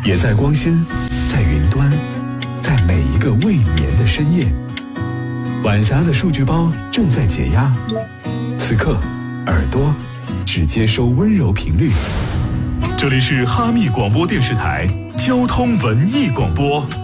也在光纤，在云端，在每一个未眠的深夜。晚霞的数据包正在解压，此刻耳朵只接收温柔频率。这里是哈密广播电视台交通文艺广播。